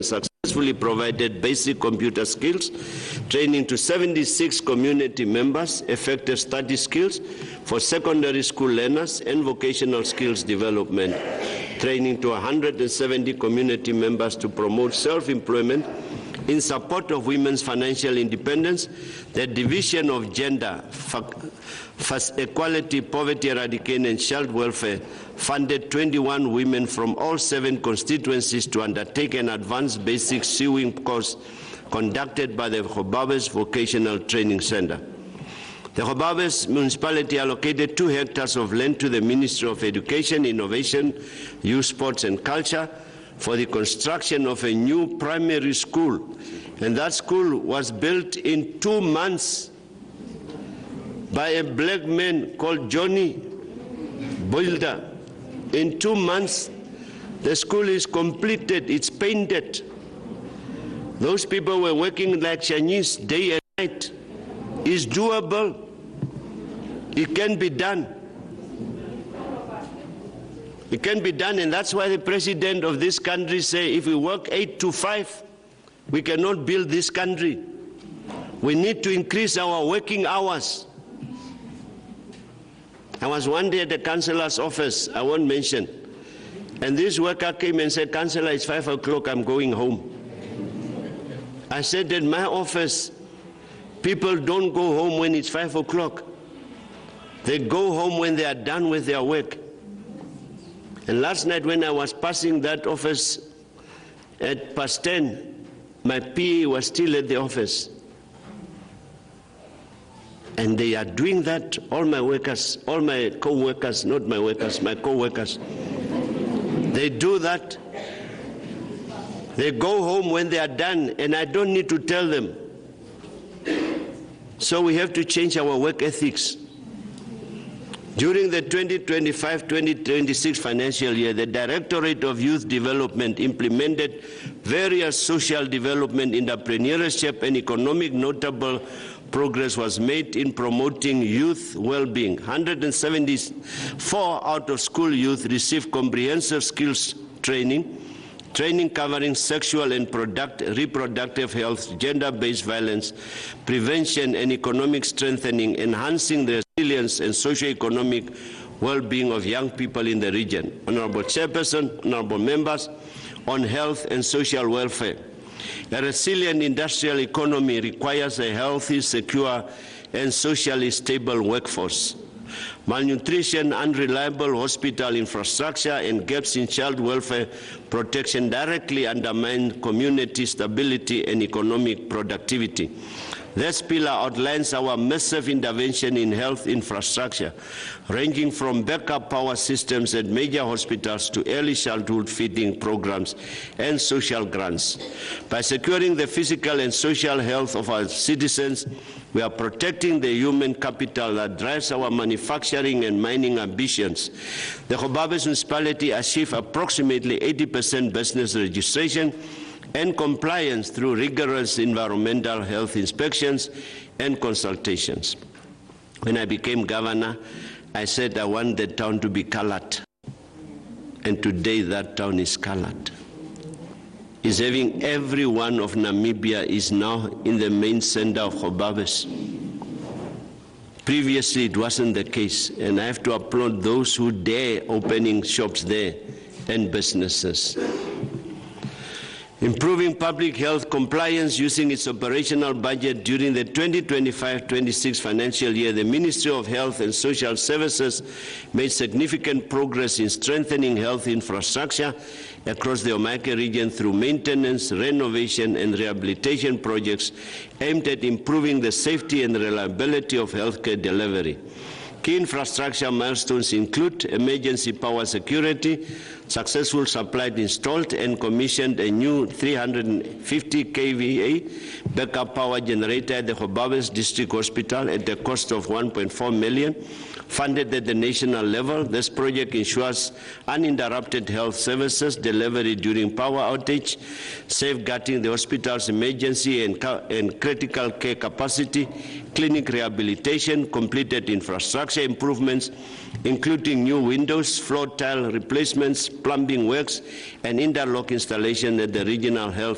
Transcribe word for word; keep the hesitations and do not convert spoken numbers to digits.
successfully provided basic computer skills training to seventy-six community members, effective study skills for secondary school learners, and vocational skills development training to one hundred seventy community members to promote self-employment in support of women's financial independence. The Division of Gender Equality, Poverty Eradication and Child Welfare funded twenty-one women from all seven constituencies to undertake an advanced basic sewing course conducted by the Gobabis Vocational Training Center. The Gobabis municipality allocated two hectares of land to the Ministry of Education, Innovation, Youth, Sports and Culture for the construction of a new primary school. And that school was built in two months by a black man called Johnny Boilder. In two months, the school is completed, it's painted. Those people were working like Chinese day and night. It's doable. It can be done. It can be done, and that's why the president of this country say, if we work eight to five, we cannot build this country. We need to increase our working hours. I was one day at the councillor's office, I won't mention, and this worker came and said, "Councillor, it's five o'clock, I'm going home." I said, "At my office, people don't go home when it's five o'clock. They go home when they are done with their work." And last night when I was passing that office at past ten, my P A was still at the office. And they are doing that, all my workers, all my co-workers, not my workers, my co-workers. They do that. They go home when they are done, and I don't need to tell them. So we have to change our work ethics. During the twenty twenty-five twenty twenty-six financial year, the Directorate of Youth Development implemented various social development, entrepreneurship, and economic notable progress was made in promoting youth well-being. one hundred seventy-four out of school youth received comprehensive skills training, training covering sexual and product, reproductive health, gender-based violence, prevention and economic strengthening, enhancing the resilience and socio-economic well-being of young people in the region. Honorable Chairperson, honorable members, on health and social welfare. A resilient industrial economy requires a healthy, secure, and socially stable workforce. Malnutrition, unreliable hospital infrastructure, and gaps in child welfare protection directly undermine community stability and economic productivity. This pillar outlines our massive intervention in health infrastructure, ranging from backup power systems at major hospitals to early childhood feeding programs and social grants. By securing the physical and social health of our citizens, we are protecting the human capital that drives our manufacturing and mining ambitions. The Gobabis municipality achieved approximately eighty percent business registration and compliance through rigorous environmental health inspections and consultations. When I became governor, I said I want the town to be colored. And today that town is colored. Is having every one of Namibia is now in the main center of Gobabis. Previously it wasn't the case, and I have to applaud those who dare opening shops there and businesses. Improving public health compliance using its operational budget during the twenty twenty-five twenty-six financial year, the Ministry of Health and Social Services made significant progress in strengthening health infrastructure across the Omake region through maintenance, renovation, and rehabilitation projects aimed at improving the safety and reliability of healthcare delivery. Key infrastructure milestones include emergency power security, successful supply installed and commissioned a new three hundred fifty K V A backup power generator at the Gobabis District Hospital at the cost of one point four million dollars. Funded at the national level, this project ensures uninterrupted health services delivery during power outage, safeguarding the hospital's emergency and, and critical care capacity, clinic rehabilitation, completed infrastructure improvements, including new windows, floor tile replacements, plumbing works, and interlock installation at the regional health